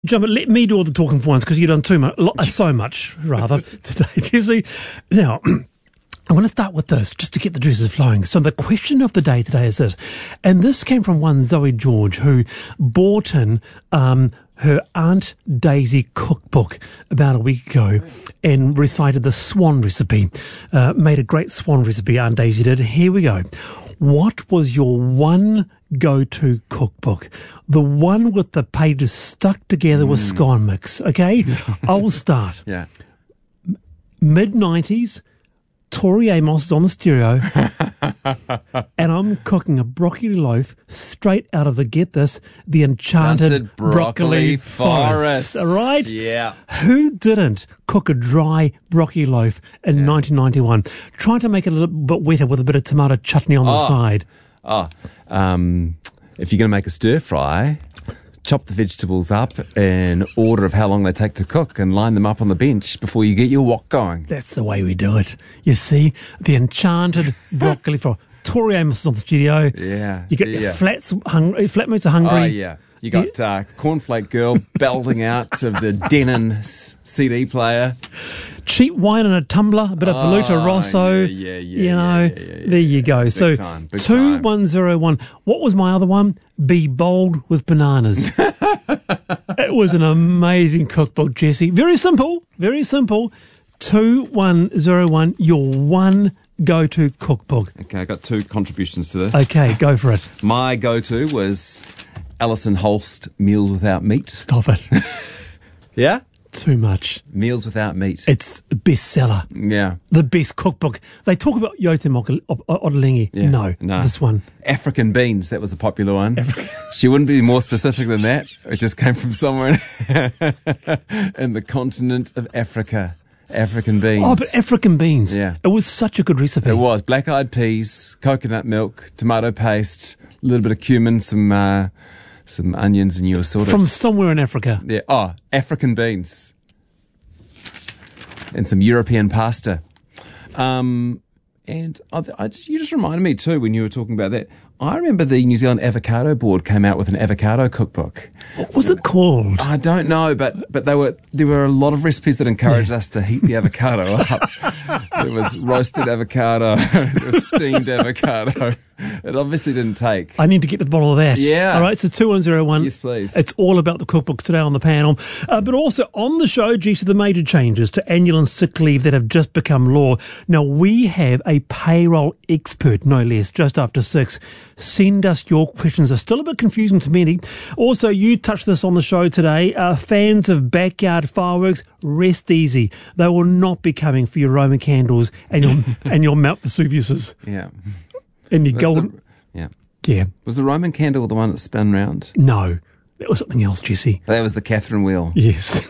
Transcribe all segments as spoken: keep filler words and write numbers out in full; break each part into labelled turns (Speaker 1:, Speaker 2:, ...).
Speaker 1: John, but let me do all the talking for once because you've done too much, so much rather today. You see, now I want to start with this just to get the juices flowing. So the question of the day today is this, and this came from one Zoe George who bought in um, her Aunt Daisy cookbook about a week ago and recited the swan recipe. Uh, made a great swan recipe, Aunt Daisy did. Here we go. What was your one go-to cookbook? The one with the pages stuck together mm. with scone mix, okay? I will start.
Speaker 2: Yeah.
Speaker 1: mid nineties, Tori Amos is on the stereo, and I'm cooking a broccoli loaf straight out of the, get this, the Enchanted,
Speaker 2: Enchanted Broccoli,
Speaker 1: broccoli
Speaker 2: Forest.
Speaker 1: Forest. All right?
Speaker 2: Yeah.
Speaker 1: Who didn't cook a dry broccoli loaf in yeah. nineteen ninety-one? Try to make it a little bit wetter with a bit of tomato chutney on
Speaker 2: oh.
Speaker 1: the side.
Speaker 2: Oh, um, if you're going to make a stir fry, chop the vegetables up in order of how long they take to cook and line them up on the bench before you get your wok going.
Speaker 1: That's the way we do it. You see, the Enchanted Broccoli for Tori Amos is on the studio.
Speaker 2: Yeah.
Speaker 1: You get
Speaker 2: yeah.
Speaker 1: your flats hungry, flatmates are hungry.
Speaker 2: Oh, yeah. You got uh, Cornflake Girl belting out of the Denon C D player.
Speaker 1: Cheap wine in a tumbler, a bit of Voluta
Speaker 2: oh,
Speaker 1: Rosso.
Speaker 2: Yeah, yeah, yeah.
Speaker 1: You know,
Speaker 2: yeah, yeah, yeah,
Speaker 1: there you
Speaker 2: yeah.
Speaker 1: go.
Speaker 2: Big
Speaker 1: So,
Speaker 2: time, big
Speaker 1: two
Speaker 2: time.
Speaker 1: one zero one. What was my other one? Be Bold with Bananas. It was an amazing cookbook, Jesse. Very simple, very simple. two one zero one, your one go-to cookbook.
Speaker 2: Okay, I got two contributions to this.
Speaker 1: Okay, go for it.
Speaker 2: My go-to was Alison Holst, Meals Without Meat.
Speaker 1: Stop it.
Speaker 2: Yeah?
Speaker 1: Too much.
Speaker 2: Meals Without Meat.
Speaker 1: It's the bestseller.
Speaker 2: Yeah.
Speaker 1: The best cookbook. They talk about Yotam Ottolenghi.
Speaker 2: Yeah.
Speaker 1: No,
Speaker 2: no,
Speaker 1: this one.
Speaker 2: African Beans, that was a popular one.
Speaker 1: African.
Speaker 2: She wouldn't be more specific than that. It just came from somewhere in the continent of Africa. African beans.
Speaker 1: Oh, but African beans.
Speaker 2: Yeah.
Speaker 1: It was such a good recipe.
Speaker 2: It was. Black-eyed peas, coconut milk, tomato paste, a little bit of cumin, some uh, some onions, and you were sorted.
Speaker 1: From somewhere in Africa.
Speaker 2: Yeah. Oh, African beans. And some European pasta. Um, and I, I just, you just reminded me too when you were talking about that. I remember the New Zealand Avocado Board came out with an avocado cookbook.
Speaker 1: What was it called?
Speaker 2: I don't know, but but they were there were a lot of recipes that encouraged yeah. us to heat the avocado up. There was roasted avocado, there was steamed avocado. It obviously didn't take.
Speaker 1: I need to get to the bottom of that.
Speaker 2: Yeah.
Speaker 1: All right, so two one zero one.
Speaker 2: Yes, please.
Speaker 1: It's all about the cookbooks today on the panel. Uh, but also on the show, due to the major changes to annual and sick leave that have just become law. Now, we have a payroll expert, no less, just after six. Send us your questions. They're still a bit confusing to many. Also, you touched this on the show today. Uh, fans of backyard fireworks, rest easy. They will not be coming for your Roman candles and your and your Mount Vesuviuses.
Speaker 2: Yeah.
Speaker 1: And your
Speaker 2: Was
Speaker 1: golden...
Speaker 2: the, yeah.
Speaker 1: Yeah.
Speaker 2: Was the Roman candle the one that spun round?
Speaker 1: No. That was something else, Jesse.
Speaker 2: That was the Catherine wheel.
Speaker 1: Yes.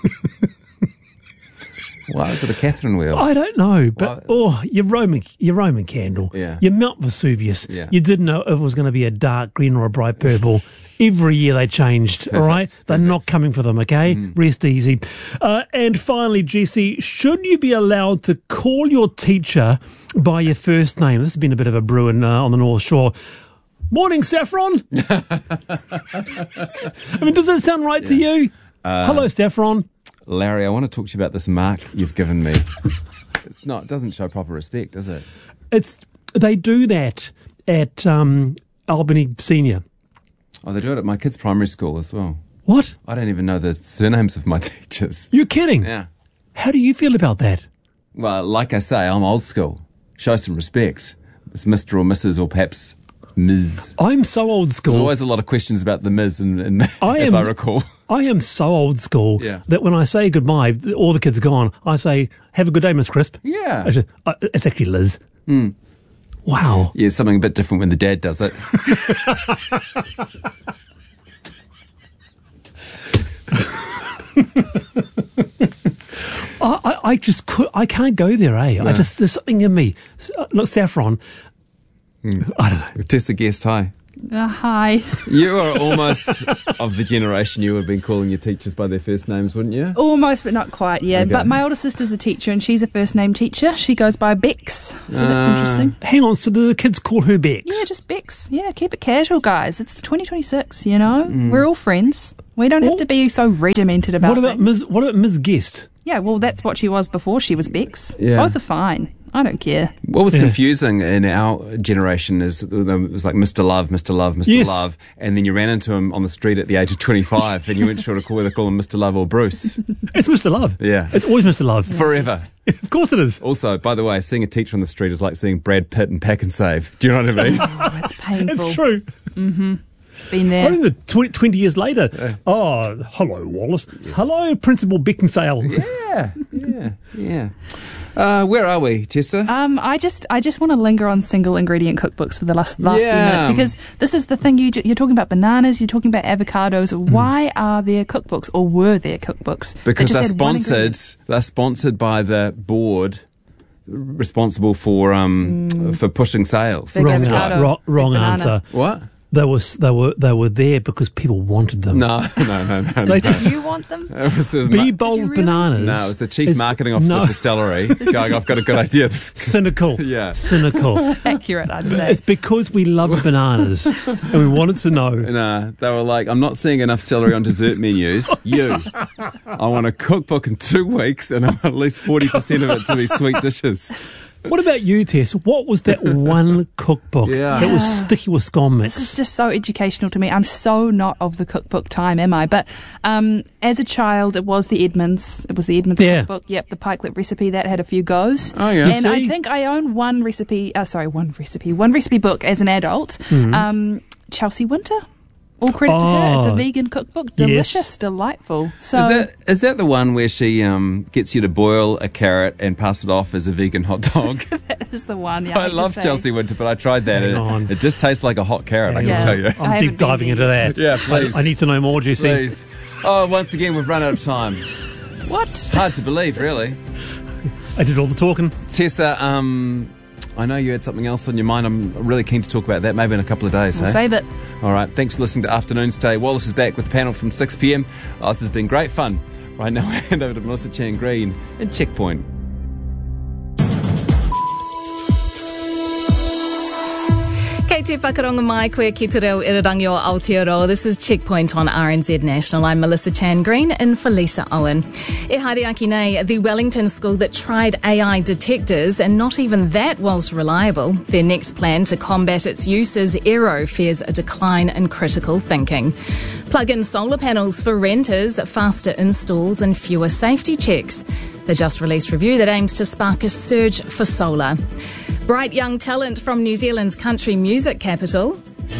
Speaker 2: Why was it a Catherine wheel?
Speaker 1: I don't know, but
Speaker 2: Why?
Speaker 1: oh, your Roman, your Roman candle,
Speaker 2: Yeah.
Speaker 1: your Mount Vesuvius.
Speaker 2: Yeah.
Speaker 1: You didn't know if it was going to be a dark green or a bright purple. Every year they changed.
Speaker 2: Perfect.
Speaker 1: All right, they're
Speaker 2: Perfect.
Speaker 1: not coming for them. Okay,
Speaker 2: Mm.
Speaker 1: rest easy. Uh, and finally, Jesse, should you be allowed to call your teacher by your first name? This has been a bit of a bruin uh, on the North Shore. Morning, Saffron. I mean, does that sound right
Speaker 2: Yeah.
Speaker 1: to you?
Speaker 2: Uh,
Speaker 1: Hello, Saffron.
Speaker 2: Larry, I want to talk to you about this mark you've given me. It's not. It doesn't show proper respect, does it?
Speaker 1: It's they do that at um, Albany Senior.
Speaker 2: Oh, they do it at my kids' primary school as well.
Speaker 1: What?
Speaker 2: I don't even know the surnames of my teachers.
Speaker 1: You're kidding?
Speaker 2: Yeah.
Speaker 1: How do you feel about that?
Speaker 2: Well, like I say, I'm old school. Show some respect. It's Mister or Missus or perhaps Miz
Speaker 1: I'm so old school.
Speaker 2: There's always a lot of questions about the Miz, and, and
Speaker 1: I
Speaker 2: as
Speaker 1: am,
Speaker 2: I recall.
Speaker 1: I am so old school
Speaker 2: Yeah.
Speaker 1: that when I say goodbye, all the kids are gone. I say, "Have a good day, Miss Crisp."
Speaker 2: Yeah.
Speaker 1: I say, uh, it's actually Liz.
Speaker 2: Mm.
Speaker 1: Wow.
Speaker 2: Yeah, something a bit different when the dad does it.
Speaker 1: I, I, I just could, I can't go there, eh?
Speaker 2: No.
Speaker 1: I just there's something in me. S- uh, Look, Saffron.
Speaker 2: Mm.
Speaker 1: I don't know.
Speaker 2: Tessa Guest, hi.
Speaker 3: Uh, hi.
Speaker 2: You are almost of the generation you would have been calling your teachers by their first names, wouldn't you?
Speaker 3: Almost, but not quite, yeah.
Speaker 2: Okay.
Speaker 3: But my older sister's a teacher, and she's a first-name teacher. She goes by Bex, so that's
Speaker 2: Uh,
Speaker 3: interesting.
Speaker 1: Hang on, so do the kids call her Bex?
Speaker 3: Yeah, just Bex. Yeah, keep it casual, guys. It's twenty twenty-six, you know?
Speaker 2: Mm.
Speaker 3: We're all friends. We don't have
Speaker 1: Well,
Speaker 3: to be so regimented about
Speaker 1: What about
Speaker 3: things.
Speaker 1: Miz What about Miz Guest?
Speaker 3: Yeah, well, that's what she was before she was Bex.
Speaker 2: Yeah.
Speaker 3: Both are fine. I don't care.
Speaker 2: What was
Speaker 1: Yeah.
Speaker 2: confusing in our generation is it was like Mister Love, Mister Love, Mister
Speaker 1: Yes.
Speaker 2: Love, and then you ran into him on the street at the age of twenty-five, and you weren't sure to call whether to call him Mister Love or Bruce.
Speaker 1: It's Mister Love.
Speaker 2: Yeah.
Speaker 1: It's always Mister Love.
Speaker 2: Forever.
Speaker 1: Of course it is.
Speaker 2: Also, by the way, seeing a teacher on the street is like seeing Brad Pitt and Pack and Save. Do you know what I mean?
Speaker 3: Oh, it's painful.
Speaker 1: It's true.
Speaker 3: Been
Speaker 1: I
Speaker 3: there.
Speaker 1: remember twenty, twenty years later. Oh, hello, Wallace. Hello, Principal Beckinsale.
Speaker 2: yeah, yeah, yeah. Uh, where are we, Tessa?
Speaker 3: Um, I just, I just want to linger on single ingredient cookbooks for the last last
Speaker 2: Yeah.
Speaker 3: few minutes because this is the thing. You, you're talking about bananas, you're talking about avocados. Why are there cookbooks, or were there cookbooks? that
Speaker 2: Because
Speaker 3: just
Speaker 2: they're
Speaker 3: had one
Speaker 2: sponsored.
Speaker 3: ingredient?
Speaker 2: They're sponsored by the board responsible for um for pushing sales.
Speaker 3: Big
Speaker 1: Wrong,
Speaker 3: avocado,
Speaker 1: wrong,
Speaker 3: big
Speaker 1: wrong
Speaker 3: banana.
Speaker 1: answer.
Speaker 2: What?
Speaker 1: They were they were they were there because people wanted them.
Speaker 2: No, no, no, no.
Speaker 1: They
Speaker 2: no.
Speaker 3: Did you want them?
Speaker 2: It was a
Speaker 1: Be
Speaker 2: ma-
Speaker 1: bold
Speaker 3: Did you
Speaker 1: with
Speaker 3: really?
Speaker 1: bananas.
Speaker 2: no, it was the chief
Speaker 1: It's-
Speaker 2: marketing officer
Speaker 1: no.
Speaker 2: for Celery going, I've got a good idea. This
Speaker 1: Cynical.
Speaker 2: Yeah.
Speaker 1: Cynical.
Speaker 3: Accurate, I'd say.
Speaker 1: It's because we love bananas and we wanted to know.
Speaker 2: Nah, they were like, I'm not seeing enough celery on dessert menus. You. I want a cookbook in two weeks and I want at least forty percent of it to be sweet dishes.
Speaker 1: What about you, Tess? What was that one cookbook
Speaker 2: Yeah.
Speaker 1: that was sticky with scone mix?
Speaker 3: This is just so educational to me. I'm so not of the cookbook time, am I? But um, as a child, it was the Edmonds. It was the Edmonds
Speaker 1: Yeah.
Speaker 3: cookbook. Yep, the Pikelet recipe. That had a few goes.
Speaker 2: Oh, yeah.
Speaker 3: And I
Speaker 1: See?
Speaker 3: think I own one recipe, uh, sorry, one recipe, one recipe book as an adult.
Speaker 1: Mm-hmm.
Speaker 3: Um, Chelsea Winter. All credit to her. It's a
Speaker 1: Oh.
Speaker 3: vegan cookbook.
Speaker 1: Yes.
Speaker 3: Delicious, delightful. So
Speaker 2: Is that is that the one where she um, gets you to boil a carrot and pass it off as a vegan hot dog?
Speaker 3: that is the one. Yeah,
Speaker 2: I
Speaker 3: hate to
Speaker 2: love
Speaker 3: say.
Speaker 2: Chelsea Winter, but I tried that.
Speaker 1: Hang
Speaker 2: And
Speaker 1: on.
Speaker 2: it, it just tastes like a hot carrot, I
Speaker 1: Hang
Speaker 2: can
Speaker 3: Yeah.
Speaker 2: tell you.
Speaker 3: I
Speaker 1: I'm
Speaker 3: haven't
Speaker 1: deep
Speaker 3: been
Speaker 1: diving
Speaker 3: vegan.
Speaker 1: into that.
Speaker 2: Yeah, please.
Speaker 1: I, I need to know more, Jesse.
Speaker 2: Please. Oh, once again, we've run out of time.
Speaker 3: What?
Speaker 2: Hard to believe, really.
Speaker 1: I did all the talking.
Speaker 2: Tessa, um, I know you had something else on your mind. I'm really keen to talk about that, maybe in a couple of days.
Speaker 3: We'll
Speaker 2: hey?
Speaker 3: save it.
Speaker 2: All right, thanks for listening to Afternoons today. Wallace is back with the panel from six p.m. Oh, this has been great fun. Right now, I hand over to Melissa Chan Green in Checkpoint.
Speaker 4: Kei te whakaronga mai koe ki te reo irarangi o Aotearoa. This is Checkpoint on R N Z National. I'm Melissa Chan Green in for Lisa Owen. E haere aki nei, the Wellington school that tried A I detectors and not even that was reliable. Their next plan to combat its use is Aero fears a decline in critical thinking. Plug-in solar panels for renters, faster installs and fewer safety checks. The just-released review that aims to spark a surge for solar. Bright young talent from New Zealand's country music capital.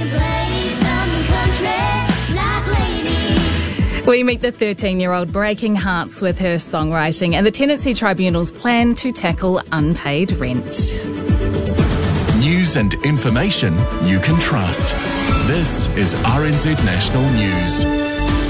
Speaker 4: We meet the thirteen-year-old breaking hearts with her songwriting and the Tenancy Tribunal's plan to tackle unpaid rent.
Speaker 5: News and information you can trust. This is R N Z National News.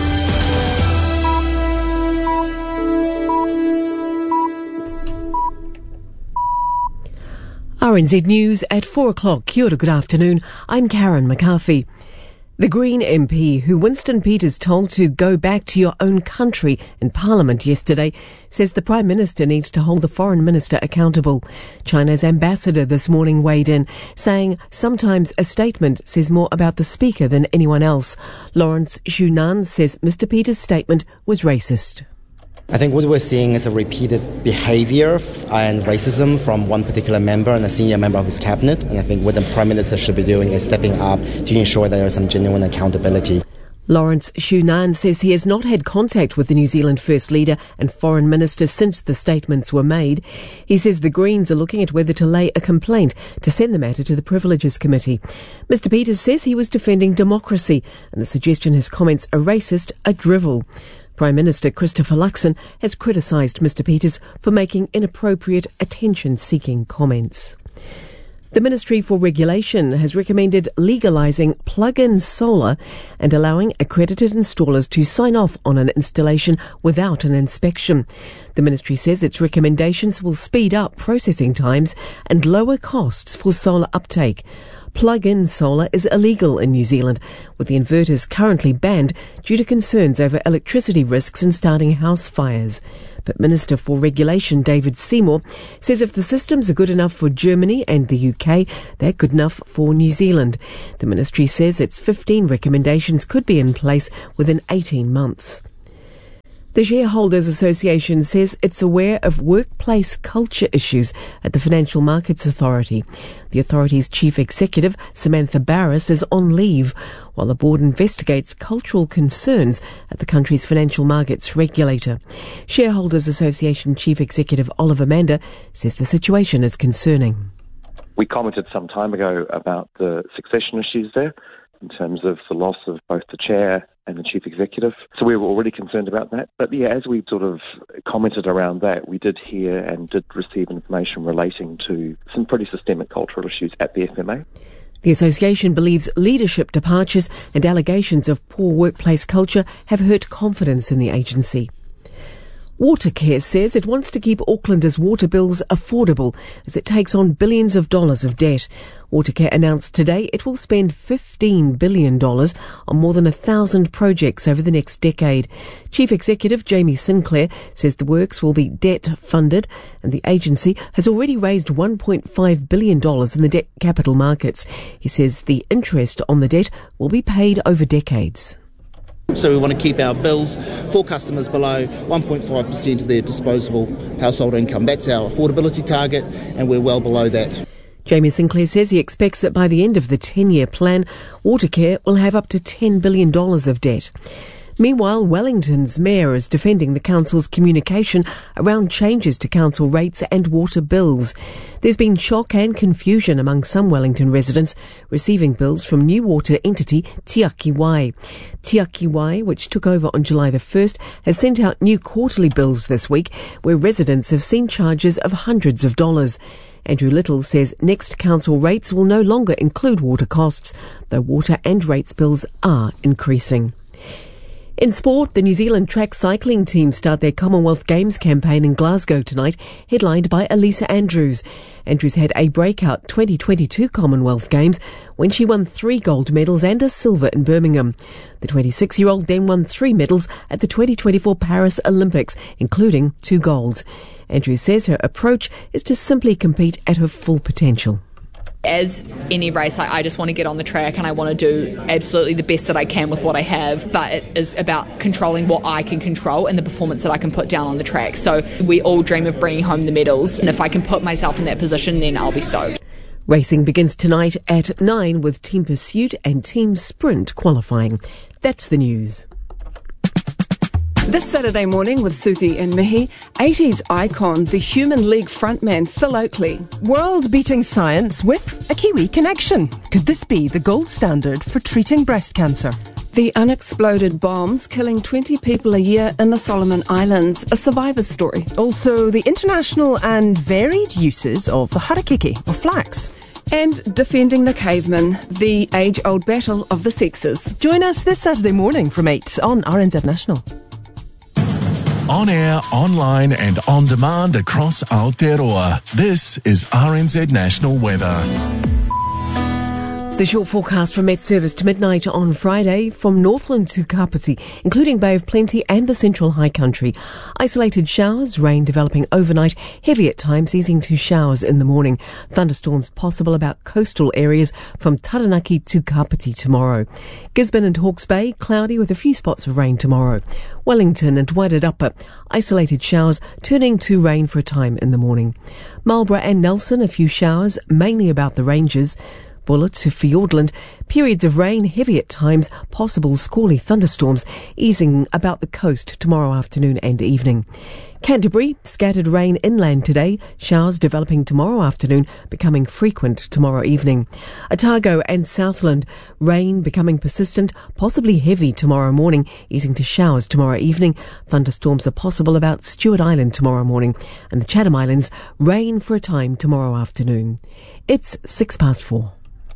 Speaker 6: R N Z News at four o'clock. Kia ora, good afternoon. I'm Karen McCarthy. The Green M P, who Winston Peters told to go back to your own country in Parliament yesterday, says the Prime Minister needs to hold the Foreign Minister accountable. China's ambassador this morning weighed in, saying sometimes a statement says more about the Speaker than anyone else. Lawrence Shunan says Mister Peters' statement was racist.
Speaker 7: I think what we're seeing is a repeated behavior and racism from one particular member and a senior member of his cabinet. And I think what the Prime Minister should be doing is stepping up to ensure that there is some genuine accountability.
Speaker 6: Lawrence Shunan says he has not had contact with the New Zealand First Leader and Foreign Minister since the statements were made. He says the Greens are looking at whether to lay a complaint to send the matter to the Privileges Committee. Mister Peters says he was defending democracy and the suggestion his comments are racist are drivel. Prime Minister Christopher Luxon has criticised Mister Peters for making inappropriate attention-seeking comments. The Ministry for Regulation has recommended legalising plug-in solar and allowing accredited installers to sign off on an installation without an inspection. The ministry says its recommendations will speed up processing times and lower costs for solar uptake. Plug-in solar is illegal in New Zealand, with the inverters currently banned due to concerns over electricity risks in starting house fires. But Minister for Regulation David Seymour says if the systems are good enough for Germany and the U K, they're good enough for New Zealand. The ministry says its fifteen recommendations could be in place within eighteen months. The Shareholders Association says it's aware of workplace culture issues at the Financial Markets Authority. The authority's chief executive, Samantha Barris, is on leave, while the board investigates cultural concerns at the country's financial markets regulator. Shareholders Association Chief Executive Oliver Mander says the situation is concerning.
Speaker 8: We commented some time ago about the succession issues there, in terms of the loss of both the chair and the chief executive. So we were already concerned about that. But yeah, as we sort of commented around that, we did hear and did receive information relating to some pretty systemic cultural issues at the F M A.
Speaker 6: The association believes leadership departures and allegations of poor workplace culture have hurt confidence in the agency. Watercare says it wants to keep Aucklanders' water bills affordable as it takes on billions of dollars of debt. Watercare announced today it will spend fifteen billion dollars on more than a thousand projects over the next decade. Chief Executive Jamie Sinclair says the works will be debt-funded and the agency has already raised one point five billion dollars in the debt capital markets. He says the interest on the debt will be paid over decades.
Speaker 9: So we want to keep our bills for customers below one point five percent of their disposable household income. That's our affordability target, and we're well below that.
Speaker 6: Jamie Sinclair says he expects that by the end of the ten-year plan, Watercare will have up to ten billion dollars of debt. Meanwhile, Wellington's mayor is defending the council's communication around changes to council rates and water bills. There's been shock and confusion among some Wellington residents receiving bills from new water entity Tiaki Wai. Tiaki Wai, which took over on July the first, has sent out new quarterly bills this week where residents have seen charges of hundreds of dollars. Andrew Little says next council rates will no longer include water costs, though water and rates bills are increasing. In sport, the New Zealand track cycling team start their Commonwealth Games campaign in Glasgow tonight, headlined by Elisa Andrews. Andrews had a breakout twenty twenty-two Commonwealth Games when she won three gold medals and a silver in Birmingham. The twenty-six-year-old then won three medals at the twenty twenty-four Paris Olympics, including two golds. Andrews says her approach is to simply compete at her full potential.
Speaker 10: As any race, I, I just want to get on the track and I want to do absolutely the best that I can with what I have, but it is about controlling what I can control and the performance that I can put down on the track. So we all dream of bringing home the medals, and if I can put myself in that position, then I'll be stoked.
Speaker 6: Racing begins tonight at nine with Team Pursuit and Team Sprint qualifying. That's the news.
Speaker 11: This Saturday morning with Susie and Mihi, eighties icon, the Human League frontman Phil Oakley.
Speaker 12: World-beating science with a Kiwi connection. Could this be the gold standard for treating breast cancer?
Speaker 11: The unexploded bombs killing twenty people a year in the Solomon Islands, a survivor's story.
Speaker 12: Also, the international and varied uses of the harakeke, or flax.
Speaker 11: And defending the caveman, the age-old battle of the sexes.
Speaker 12: Join us this Saturday morning from eight on R N Z National.
Speaker 5: On air, online and on demand across Aotearoa. This is R N Z National Weather.
Speaker 6: The short forecast from Met Service to midnight on Friday from Northland to Kapiti, including Bay of Plenty and the Central High Country. Isolated showers, rain developing overnight, heavy at times, easing to showers in the morning. Thunderstorms possible about coastal areas from Taranaki to Kapiti tomorrow. Gisborne and Hawke's Bay, cloudy with a few spots of rain tomorrow. Wellington and Wairarapa, isolated showers turning to rain for a time in the morning. Marlborough and Nelson, a few showers, mainly about the ranges. Buller to Fiordland, periods of rain, heavy at times, possible squally thunderstorms, easing about the coast tomorrow afternoon and evening. Canterbury, scattered rain inland today, showers developing tomorrow afternoon, becoming frequent tomorrow evening. Otago and Southland, rain becoming persistent, possibly heavy tomorrow morning, easing to showers tomorrow evening. Thunderstorms are possible about Stewart Island tomorrow morning. And the Chatham Islands, rain for a time tomorrow afternoon. It's six past four.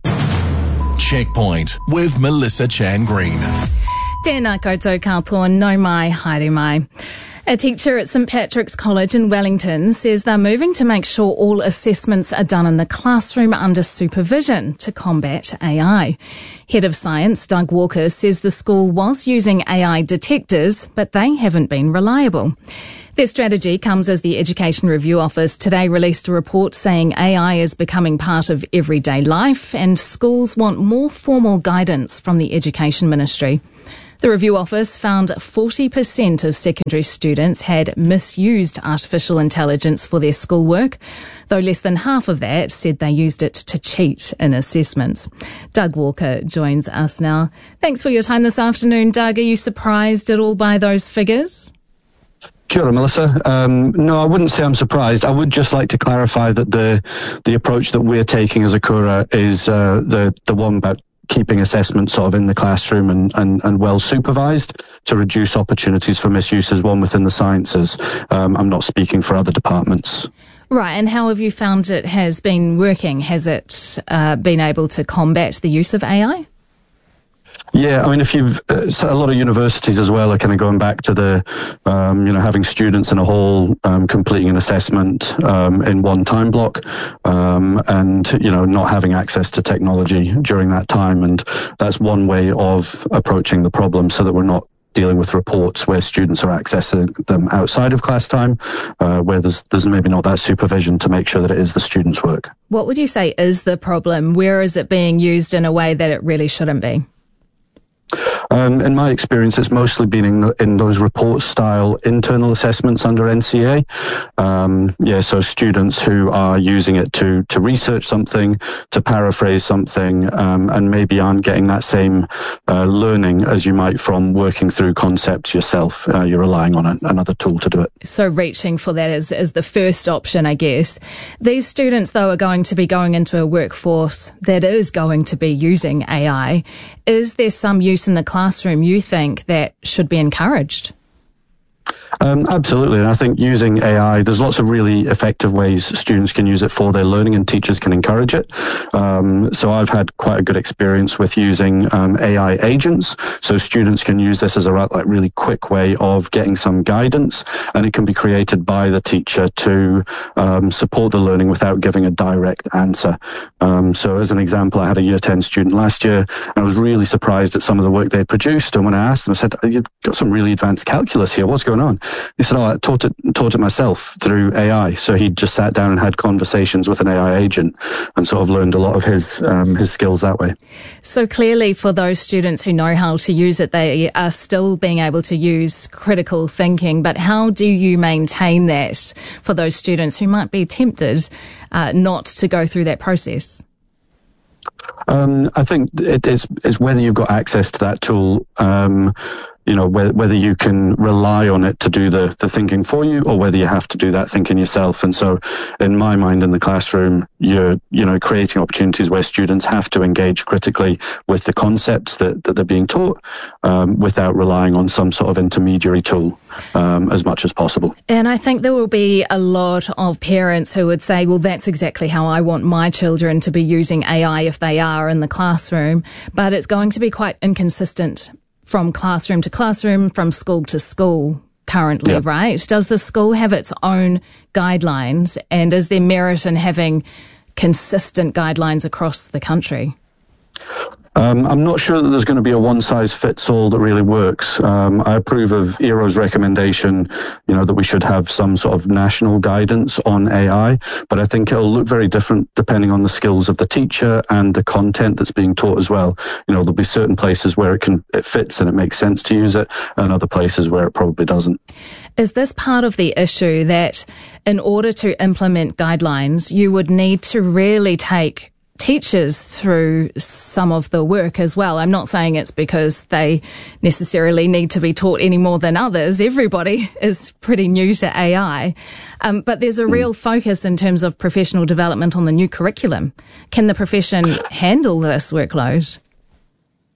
Speaker 5: Checkpoint with Melissa Chan Green.
Speaker 4: Tēnā koutou katoa, nau mai, haere mai. A teacher at St Patrick's College in Wellington says they're moving to make sure all assessments are done in the classroom under supervision to combat A I. Head of Science, Doug Walker, says the school was using A I detectors, but they haven't been reliable. Their strategy comes as the Education Review Office today released a report saying A I is becoming part of everyday life and schools want more formal guidance from the Education Ministry. The Review Office found forty percent of secondary students had misused artificial intelligence for their schoolwork, though less than half of that said they used it to cheat in assessments. Doug Walker joins us now. Thanks for your time this afternoon, Doug. Are you surprised at all by those figures?
Speaker 13: Kia ora, Melissa. Um, no, I wouldn't say I'm surprised. I would just like to clarify that the the approach that we're taking as a Kura is uh, the the one about keeping assessment sort of in the classroom and, and, and well supervised to reduce opportunities for misuse as one within the sciences. Um, I'm not speaking for other departments.
Speaker 4: Right, and how have you found it has been working? Has it uh, been able to combat the use of A I?
Speaker 13: Yeah, I mean, if you've uh, a lot of universities as well are kind of going back to the, um, you know, having students in a hall um, completing an assessment um, in one time block, um, and you know, not having access to technology during that time, and that's one way of approaching the problem, so that we're not dealing with reports where students are accessing them outside of class time, uh, where there's there's maybe not that supervision to make sure that it is the students' work.
Speaker 4: What would you say is the problem? Where is it being used in a way that it really shouldn't be?
Speaker 13: Um, in my experience, it's mostly been in, in those report-style internal assessments under N C A. Um, yeah, so students who are using it to to research something, to paraphrase something, um, and maybe aren't getting that same uh, learning as you might from working through concepts yourself. Uh, you're relying on a, another tool to do it.
Speaker 4: So reaching for that is, is the first option, I guess. These students, though, are going to be going into a workforce that is going to be using A I. Is there some use in the classroom you think that should be encouraged?
Speaker 13: Um, absolutely, and I think using A I, there's lots of really effective ways students can use it for their learning, and teachers can encourage it. Um, so I've had quite a good experience with using um, A I agents, so students can use this as a like really quick way of getting some guidance, and it can be created by the teacher to um, support the learning without giving a direct answer. Um, so as an example, I had a year ten student last year, and I was really surprised at some of the work they produced, and when I asked them, I said, "You've got some really advanced calculus here, what's going on?" He said, oh, I taught it, taught it myself through A I. So he just sat down and had conversations with an A I agent and sort of learned a lot of his um, his skills that way.
Speaker 4: So clearly for those students who know how to use it, they are still being able to use critical thinking. But how do you maintain that for those students who might be tempted uh, not to go through that process?
Speaker 13: Um, I think it is, is whether you've got access to that tool, um, you know, whether, whether you can rely on it to do the, the thinking for you, or whether you have to do that thinking yourself. And so in my mind, in the classroom, you're, you know, creating opportunities where students have to engage critically with the concepts that, that they're being taught, um, without relying on some sort of intermediary tool, um, as much as possible.
Speaker 4: And I think there will be a lot of parents who would say, well, that's exactly how I want my children to be using A I if they are in the classroom. But it's going to be quite inconsistent from classroom to classroom, from school to school currently, yeah. Right? Does the school have its own guidelines, and is there merit in having consistent guidelines across the country?
Speaker 13: Um, I'm not sure that there's going to be a one-size-fits-all that really works. Um, I approve of E R O's recommendation, you know, that we should have some sort of national guidance on A I, but I think it'll look very different depending on the skills of the teacher and the content that's being taught as well. You know, there'll be certain places where it can it fits and it makes sense to use it, and other places where it probably doesn't.
Speaker 4: Is this part of the issue that in order to implement guidelines, you would need to really take teachers through some of the work as well? I'm not saying it's because they necessarily need to be taught any more than others. Everybody is pretty new to A I. Um, but there's a real focus in terms of professional development on the new curriculum. Can the profession handle this workload?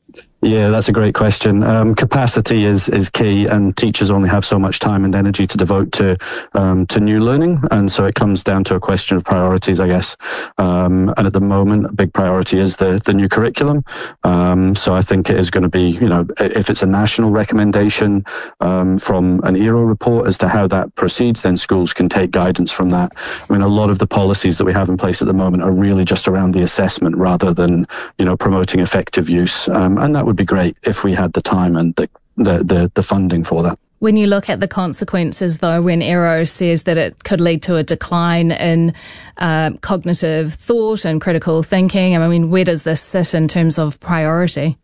Speaker 13: Yeah, that's a great question. Um, capacity is, is key, and teachers only have so much time and energy to devote to um, to new learning, and so it comes down to a question of priorities, I guess. Um, and at the moment, a big priority is the, the new curriculum. Um, so I think it is going to be, you know, if it's a national recommendation um, from an E R O report as to how that proceeds, then schools can take guidance from that. I mean, a lot of the policies that we have in place at the moment are really just around the assessment rather than, you know, promoting effective use. Um, and that would be great if we had the time and the, the, the, the funding for that.
Speaker 4: When you look at the consequences, though, when E R O says that it could lead to a decline in uh, cognitive thought and critical thinking, I mean, where does this sit in terms of priority?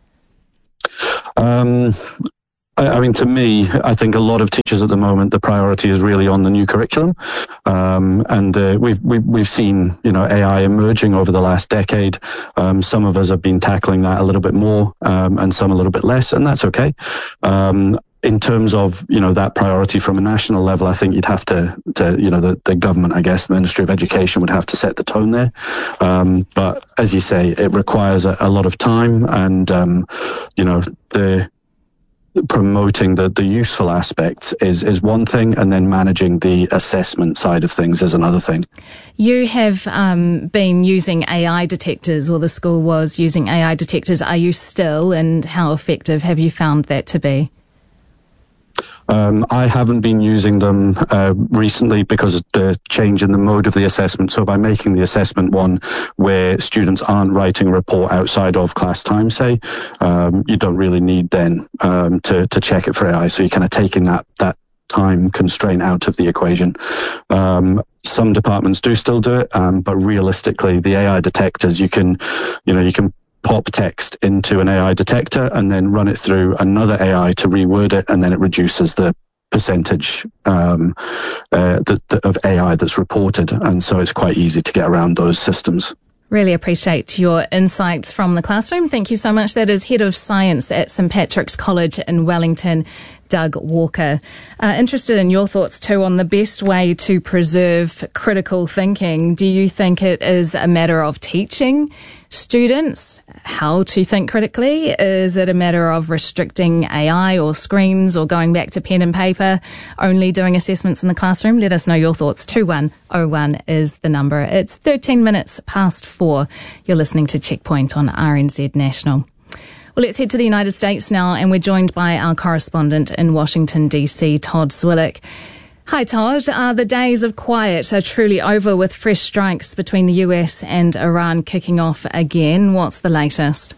Speaker 13: Um, I, I mean, to me, I think a lot of teachers at the moment, the priority is really on the new curriculum. Um, and uh, we've, we've, we've seen, you know, A I emerging over the last decade. Um, some of us have been tackling that a little bit more, um, and some a little bit less, and that's okay. Um, In terms of, you know, that priority from a national level, I think you'd have to, to you know, the, the government, I guess, the Ministry of Education would have to set the tone there. Um, but as you say, it requires a, a lot of time and, um, you know, the promoting the, the useful aspects is, is one thing, and then managing the assessment side of things is another thing.
Speaker 4: You have um, been using A I detectors, or the school was using A I detectors. Are you still, and how effective have you found that to be?
Speaker 13: Um, I haven't been using them uh, recently because of the change in the mode of the assessment. So by making the assessment one where students aren't writing a report outside of class time, say, um, you don't really need then um, to, to check it for A I. So you're kind of taking that, that time constraint out of the equation. Um, some departments do still do it, um, but realistically, the A I detectors, you can, you know, you can pop text into an A I detector and then run it through another A I to reword it, and then it reduces the percentage um, uh, the, the, of A I that's reported. And so it's quite easy to get around those systems.
Speaker 4: Really appreciate your insights from the classroom. Thank you so much. That is Head of Science at St Patrick's College in Wellington, Doug Walker. Uh, interested in your thoughts too on the best way to preserve critical thinking. Do you think it is a matter of teaching students how to think critically? Is it a matter of restricting A I or screens, or going back to pen and paper, only doing assessments in the classroom? Let us know your thoughts. two one oh one is the number. It's thirteen minutes past four. You're listening to Checkpoint on R N Z National. Well, let's head to the United States now, and we're joined by our correspondent in Washington, D C, Todd Zwillich. Hi, Todd. Are the days of quiet are truly over, with fresh strikes between the U S and Iran kicking off again? What's the latest?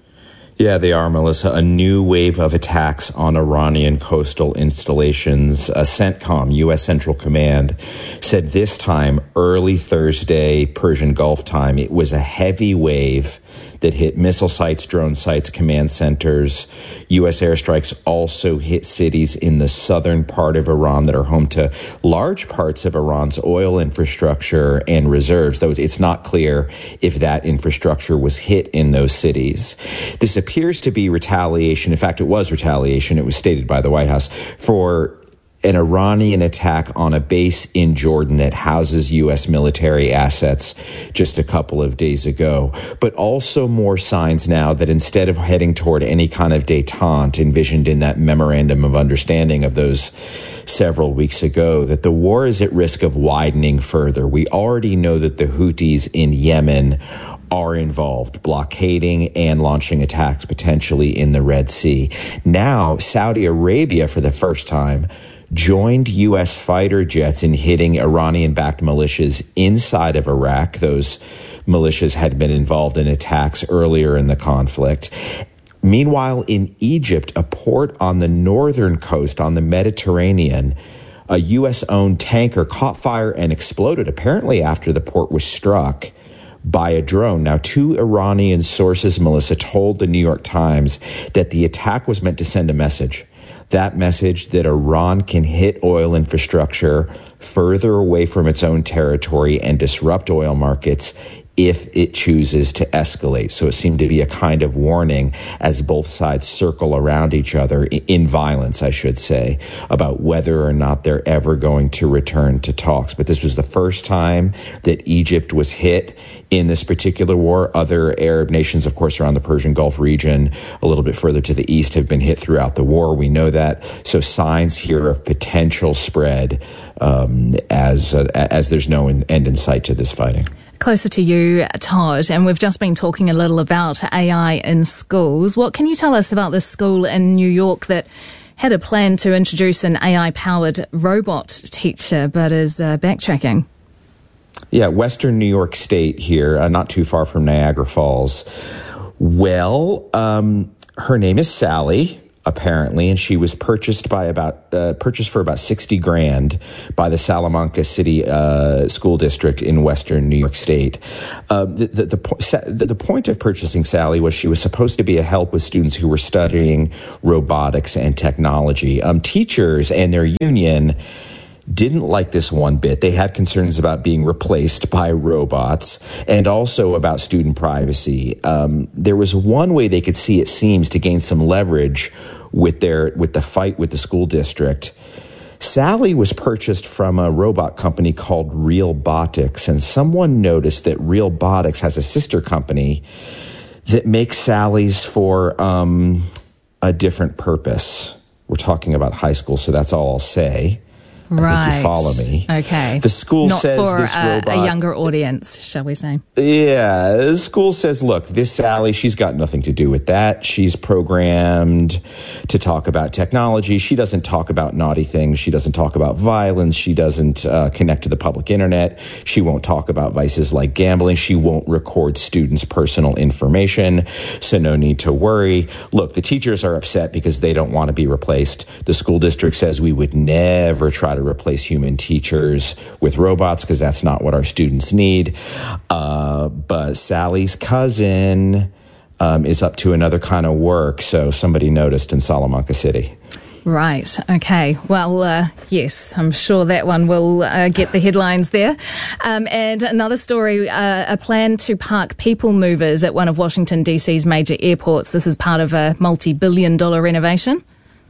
Speaker 14: Yeah, they are, Melissa. A new wave of attacks on Iranian coastal installations. Uh, CENTCOM, U S Central Command, said this time, early Thursday, Persian Gulf time, it was a heavy wave that hit missile sites, drone sites, command centers. U S airstrikes also hit cities in the southern part of Iran that are home to large parts of Iran's oil infrastructure and reserves, though it's not clear if that infrastructure was hit in those cities. This appears to be retaliation. In fact, it was retaliation. It was stated by the White House for an Iranian attack on a base in Jordan that houses U S military assets just a couple of days ago. But also more signs now that instead of heading toward any kind of détente envisioned in that memorandum of understanding of those several weeks ago, that the war is at risk of widening further. We already know that the Houthis in Yemen are involved, blockading and launching attacks potentially in the Red Sea. Now, Saudi Arabia, for the first time, joined U S fighter jets in hitting Iranian-backed militias inside of Iraq. Those militias had been involved in attacks earlier in the conflict. Meanwhile, in Egypt, a port on the northern coast on the Mediterranean, a U S-owned tanker caught fire and exploded, apparently after the port was struck by a drone. Now, two Iranian sources, Melissa, told the New York Times that the attack was meant to send a message. That message that Iran can hit oil infrastructure further away from its own territory and disrupt oil markets if it chooses to escalate. So it seemed to be a kind of warning as both sides circle around each other in violence, I should say, about whether or not they're ever going to return to talks. But this was the first time that Egypt was hit in this particular war. Other Arab nations, of course, around the Persian Gulf region, a little bit further to the east, have been hit throughout the war. We know that. So signs here of potential spread um, as uh, as there's no end in sight to this fighting.
Speaker 4: Closer to you, Todd, and we've just been talking a little about A I in schools. What can you tell us about this school in New York that had a plan to introduce an A I-powered robot teacher, but is uh, backtracking?
Speaker 14: Yeah, Western New York State here, uh, not too far from Niagara Falls. Well, um, her name is Sally, apparently, and she was purchased by about uh, purchased for about sixty grand by the Salamanca City uh, School District in Western New York State. Uh, the, the, the, the, the point of purchasing Sally was she was supposed to be a help with students who were studying robotics and technology. Um, teachers and their union didn't like this one bit. They had concerns about being replaced by robots and also about student privacy. Um, there was one way they could see, it seems, to gain some leverage with their with the fight with the school district. Sally was purchased from a robot company called Realbotics, and someone noticed that Realbotics has a sister company that makes Sally's for um, a different purpose. We're talking about high school, so that's all I'll say. I
Speaker 4: right.
Speaker 14: think you follow me.
Speaker 4: Okay.
Speaker 14: The school
Speaker 4: Not
Speaker 14: says
Speaker 4: for
Speaker 14: this
Speaker 4: a,
Speaker 14: robot,
Speaker 4: a younger audience, shall we say?
Speaker 14: Yeah. The school says, look, this Sally, she's got nothing to do with that. She's programmed to talk about technology. She doesn't talk about naughty things. She doesn't talk about violence. She doesn't uh, connect to the public internet. She won't talk about vices like gambling. She won't record students' personal information. So no need to worry. Look, the teachers are upset because they don't want to be replaced. The school district says we would never try to replace human teachers with robots because that's not what our students need. Uh, but Sally's cousin um, is up to another kind of work, so somebody noticed in Salamanca City.
Speaker 4: Right. Okay. Well, uh, yes, I'm sure that one will uh, get the headlines there. Um, and another story, uh, a plan to park people movers at one of Washington, D C's major airports. This is part of a multi-billion dollar renovation.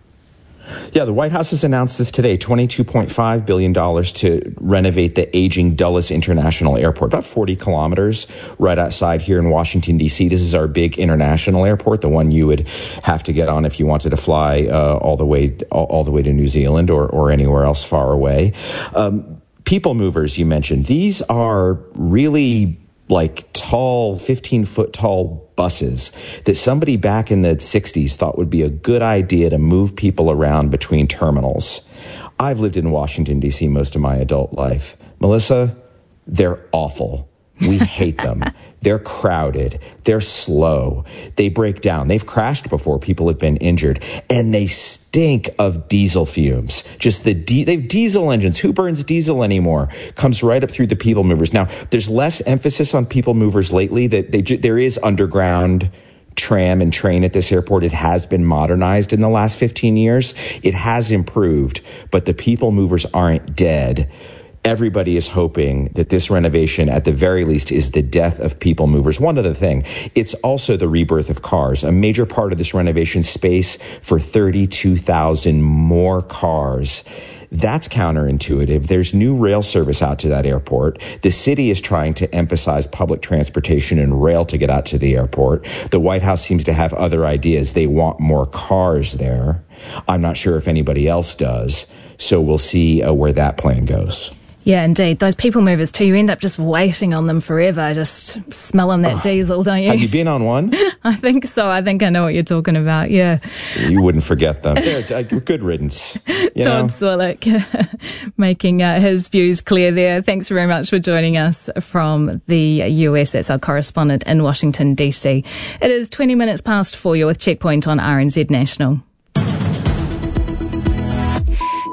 Speaker 14: Yeah, the White House has announced this today, twenty-two point five billion dollars to renovate the aging Dulles International Airport, about forty kilometers right outside here in Washington, D C. This is our big international airport, the one you would have to get on if you wanted to fly uh, all the way all, all the way to New Zealand or, or anywhere else far away. Um, people movers, you mentioned. These are really like tall, fifteen-foot tall buses that somebody back in the sixties thought would be a good idea to move people around between terminals. I've lived in Washington, D C most of my adult life. Melissa, they're awful. We hate them. They're crowded. They're slow. They break down. They've crashed before. People have been injured. And they stink of diesel fumes. Just the di- they've diesel engines. Who burns diesel anymore? Comes right up through the people movers. Now, there's less emphasis on people movers lately. That they, there is underground tram and train at this airport. It has been modernized in the last fifteen years. It has improved, but the people movers aren't dead. Everybody is hoping that this renovation, at the very least, is the death of people movers. One other thing, it's also the rebirth of cars. A major part of this renovation, space for thirty-two thousand more cars. That's counterintuitive. There's new rail service out to that airport. The city is trying to emphasize public transportation and rail to get out to the airport. The White House seems to have other ideas. They want more cars there. I'm not sure if anybody else does. So we'll see uh, where that plan goes.
Speaker 4: Yeah, indeed. Those people movers too, you end up just waiting on them forever, just smelling that oh, diesel, don't you?
Speaker 14: Have you been on one?
Speaker 4: I think so. I think I know what you're talking about, yeah.
Speaker 14: You wouldn't forget them. They're good riddance. You
Speaker 4: Todd
Speaker 14: know?
Speaker 4: Swillick making uh, his views clear there. Thanks very much for joining us from the U S. That's our correspondent in Washington, D C. It is twenty minutes past four. You're with Checkpoint on R N Z National.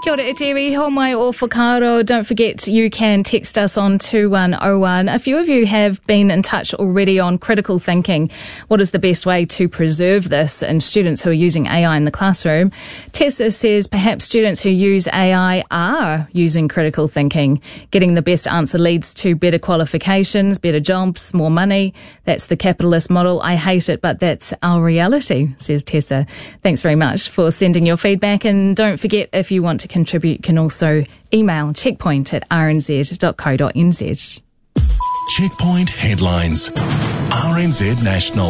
Speaker 4: Kia ora e te iwi, ho mai o whakaaro. Don't forget you can text us on two one oh one. A few of you have been in touch already on critical thinking. What is the best way to preserve this in students who are using A I in the classroom? Tessa says perhaps students who use A I are using critical thinking. Getting the best answer leads to better qualifications, better jobs, more money. That's the capitalist model. I hate it, but that's our reality, says Tessa. Thanks very much for sending your feedback, and don't forget, if you want to contribute, you can also email checkpoint at r n z dot co dot n z.
Speaker 5: Checkpoint headlines. R N Z National.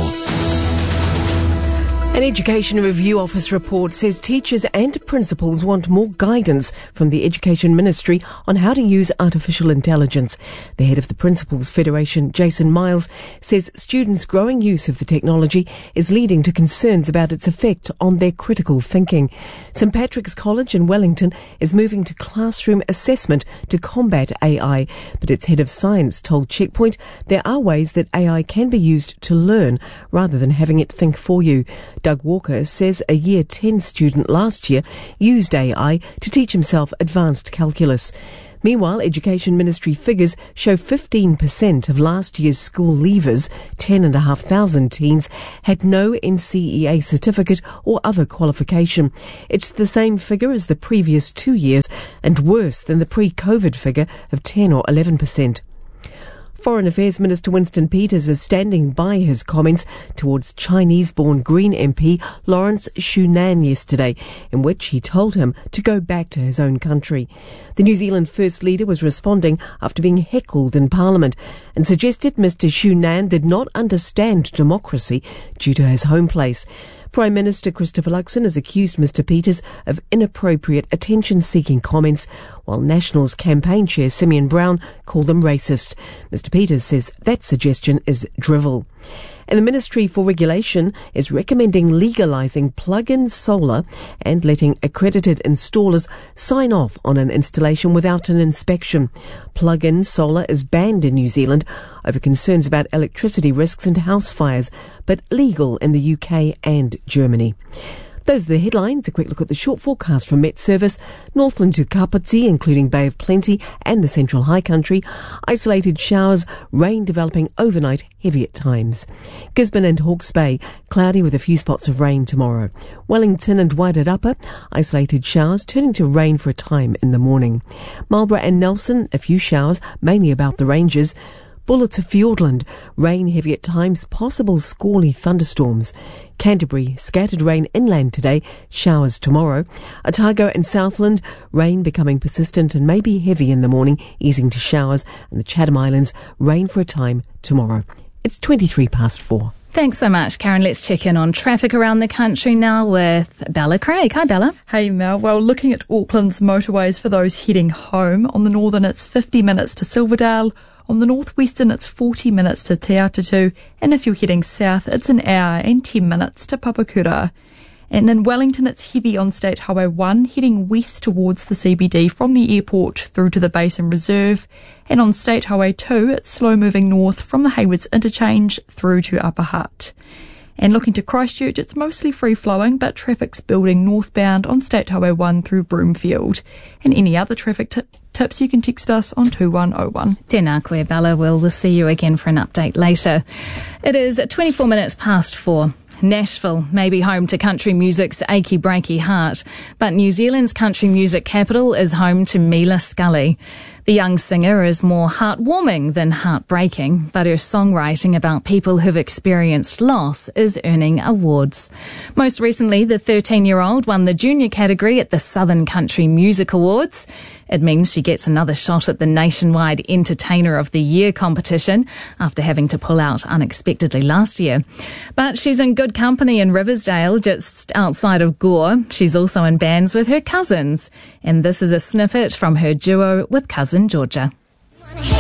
Speaker 6: An Education Review Office report says teachers and principals want more guidance from the Education Ministry on how to use artificial intelligence. The head of the Principals Federation, Jason Miles, says students' growing use of the technology is leading to concerns about its effect on their critical thinking. St Patrick's College in Wellington is moving to classroom assessment to combat A I, but its head of science told Checkpoint there are ways that A I can be used to learn rather than having it think for you. Doug Walker says a Year ten student last year used A I to teach himself advanced calculus. Meanwhile, Education Ministry figures show fifteen percent of last year's school leavers, ten thousand five hundred teens, had no N C E A certificate or other qualification. It's the same figure as the previous two years and worse than the pre-COVID figure of ten or eleven percent. Foreign Affairs Minister Winston Peters is standing by his comments towards Chinese-born Green M P Lawrence Shunan yesterday, in which he told him to go back to his own country. The New Zealand First Leader was responding after being heckled in Parliament and suggested Mister Shunan did not understand democracy due to his home place. Prime Minister Christopher Luxon has accused Mister Peters of inappropriate attention-seeking comments, while Nationals campaign chair Simeon Brown called them racist. Mister Peters says that suggestion is drivel. And the Ministry for Regulation is recommending legalising plug-in solar and letting accredited installers sign off on an installation without an inspection. Plug-in solar is banned in New Zealand over concerns about electricity risks and house fires, but legal in the U K and Germany. Those are the headlines. A quick look at the short forecast from Met Service. Northland to Kapiti, including Bay of Plenty and the Central High Country. Isolated showers, rain developing overnight, heavy at times. Gisborne and Hawke's Bay, cloudy with a few spots of rain tomorrow. Wellington and Wairarapa, isolated showers, turning to rain for a time in the morning. Marlborough and Nelson, a few showers, mainly about the ranges. Buller to Fiordland, rain heavy at times, possible squally thunderstorms. Canterbury, scattered rain inland today, showers tomorrow. Otago and Southland, rain becoming persistent and maybe heavy in the morning, easing to showers. And the Chatham Islands, rain for a time tomorrow. It's twenty-three past four.
Speaker 4: Thanks so much, Karen. Let's check in on traffic around the country now with Bella Craig. Hi, Bella.
Speaker 15: Hey, Mel. Well, looking at Auckland's motorways for those heading home, on the northern it's fifty minutes to Silverdale. On the northwestern, it's forty minutes to Te Atatu, and if you're heading south, it's an hour and ten minutes to Papakura. And in Wellington, it's heavy on State Highway one, heading west towards the C B D from the airport through to the Basin Reserve. And on State Highway two, it's slow-moving north from the Haywoods Interchange through to Upper Hutt. And looking to Christchurch, it's mostly free-flowing, but traffic's building northbound on State Highway one through Broomfield. And any other traffic t- tips, you can text us on two one oh one.
Speaker 4: Tēnā koe, Bella. We'll see you again for an update later. It is twenty-four minutes past four. Nashville may be home to country music's achy breaky heart, but New Zealand's country music capital is home to Mila Scully. The young singer is more heartwarming than heartbreaking, but her songwriting about people who've experienced loss is earning awards. Most recently, the thirteen-year-old won the junior category at the Southern Country Music Awards. It means she gets another shot at the nationwide Entertainer of the Year competition after having to pull out unexpectedly last year. But she's in good company in Riversdale, just outside of Gore. She's also in bands with her cousins. And this is a snippet from her duo with cousin Georgia.